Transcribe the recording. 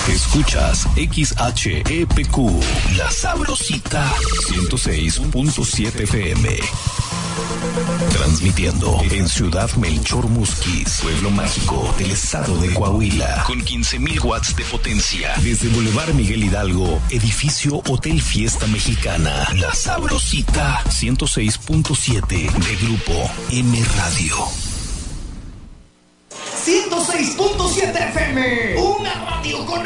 Escuchas XHEPQ, La Sabrosita, 106.7 FM. Transmitiendo en Ciudad Melchor Musquis, pueblo mágico del estado de Coahuila, con 15,000 watts de potencia. Desde Boulevard Miguel Hidalgo, edificio Hotel Fiesta Mexicana. La Sabrosita, 106.7 de Grupo M Radio. 106.7 FM, una radio con